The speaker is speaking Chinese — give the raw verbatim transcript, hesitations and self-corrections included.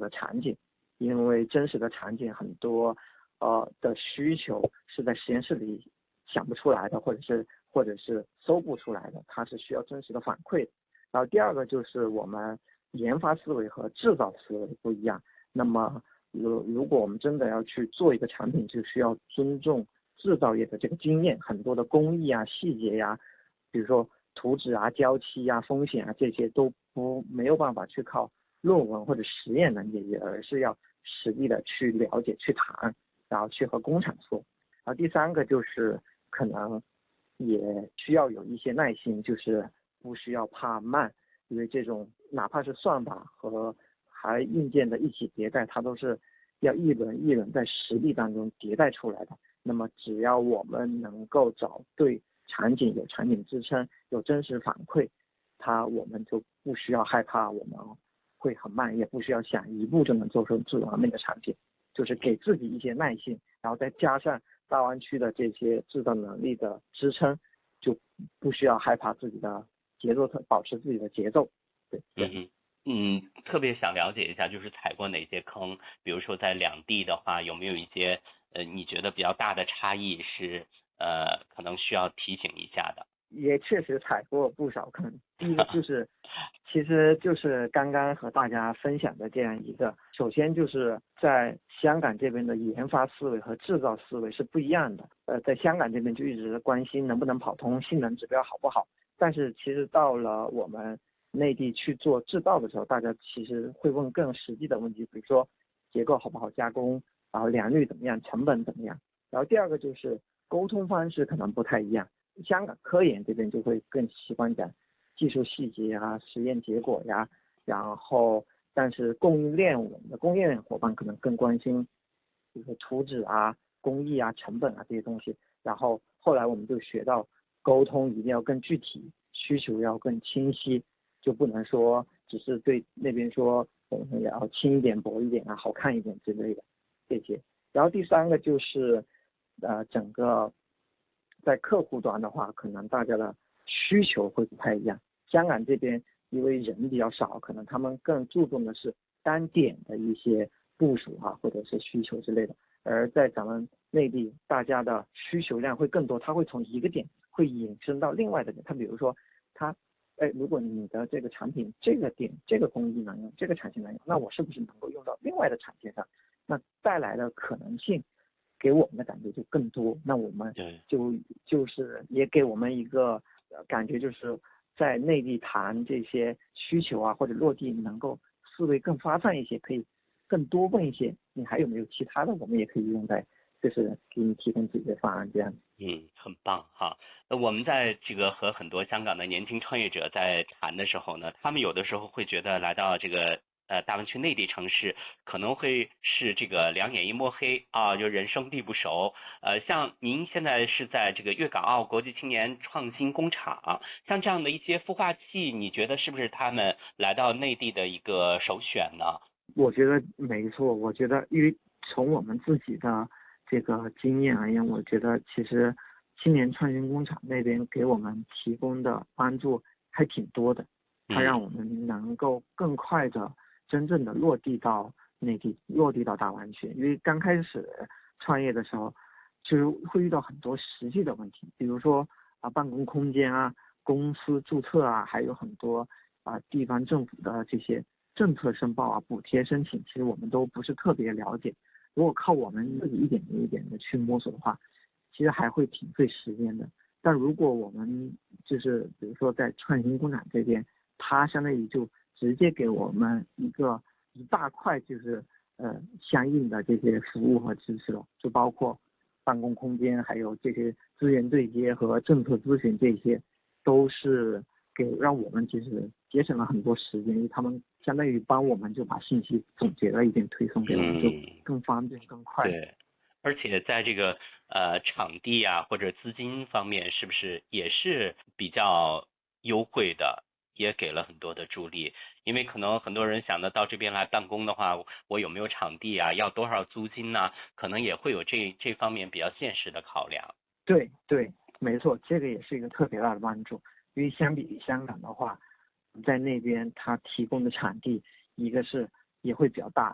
的场景，因为真实的场景很多呃的需求是在实验室里想不出来的，或者是或者是搜不出来的，它是需要真实的反馈的。然后第二个就是我们研发思维和制造思维不一样，那么如如果我们真的要去做一个产品，就需要尊重制造业的这个经验，很多的工艺啊、细节呀、啊，比如说图纸啊、胶漆啊、风险啊，这些都不没有办法去靠论文或者实验能解决，而是要实地的去了解、去谈，然后去和工厂说。然后第三个就是可能也需要有一些耐心，就是不需要怕慢，因为这种哪怕是算法和还硬件的一起迭代，它都是要一轮一轮在实力当中迭代出来的。那么只要我们能够找对场景，有场景支撑，有真实反馈，它我们就不需要害怕我们会很慢，也不需要想一步就能做出最完美的产品，就是给自己一些耐心，然后再加上大湾区的这些制造能力的支撑，就不需要害怕自己的节奏，保持自己的节奏。对， 嗯嗯，特别想了解一下，就是踩过哪些坑，比如说在两地的话，有没有一些呃你觉得比较大的差异是呃可能需要提醒一下的？ 也确实踩过不少坑。第一个就是，其实就是刚刚和大家分享的这样一个，首先就是在香港这边的研发思维和制造思维是不一样的。呃，在香港这边就一直关心能不能跑通，性能指标好不好，但是其实到了我们内地去做制造的时候，大家其实会问更实际的问题，比如说结构好不好加工，然后良率怎么样，成本怎么样。然后第二个就是沟通方式可能不太一样。香港科研这边就会更习惯讲技术细节啊、实验结果呀，然后但是供应链我们的供应链伙伴可能更关心比如说图纸啊、工艺啊、成本啊这些东西。然后后来我们就学到沟通一定要更具体，需求要更清晰，就不能说只是对那边说我们要轻一点、薄一点啊、好看一点之类的这些。然后第三个就是呃整个在客户端的话，可能大家的需求会不太一样。香港这边因为人比较少，可能他们更注重的是单点的一些部署啊，或者是需求之类的。而在咱们内地，大家的需求量会更多，它会从一个点会引申到另外的点。它比如说，它，哎，如果你的这个产品这个点这个工艺能用，这个产线能用，那我是不是能够用到另外的产线上？那带来的可能性给我们的感觉就更多，那我们就就是也给我们一个感觉，就是在内地谈这些需求啊或者落地能够思维更发散一些，可以更多问一些，你还有没有其他的，我们也可以用在就是给你提供自己的方案这样。 嗯，很棒哈。那我们在这个和很多香港的年轻创业者在谈的时候呢，他们有的时候会觉得来到这个呃大湾区内地城市可能会是这个两眼一摸黑啊，就人生地不熟。呃，像您现在是在这个粤港澳国际青年创新工厂，像这样的一些孵化器，你觉得是不是他们来到内地的一个首选呢？ 我觉得没错，我觉得因为从我们自己的这个经验而言，我觉得其实青年创新工厂那边给我们提供的帮助还挺多的，它让我们能够更快的真正的落地到内地，落地到大湾区。因为刚开始创业的时候，就是会遇到很多实际的问题，比如说啊办公空间啊、公司注册啊，还有很多啊地方政府的这些政策申报啊、补贴申请，其实我们都不是特别了解。如果靠我们自己一点一点的去摸索的话，其实还会挺费时间的。但如果我们就是比如说在创新工厂这边，它相当于就直接给我们一个一大块就是呃相应的这些服务和支持了，就包括办公空间，还有这些资源对接和政策咨询，这些都是给让我们其实节省了很多时间，因为他们相当于帮我们就把信息总结了一遍推送给我们，就更方便更快。 对，而且在这个呃场地啊或者资金方面，是不是也是比较优惠的，也给了很多的助力？因为可能很多人想的到这边来办公的话，我有没有场地啊，要多少租金呢、啊？可能也会有这这方面比较现实的考量。 对对，没错，这个也是一个特别大的帮助。因为相比于香港的话，在那边它提供的场地，一个是也会比较大。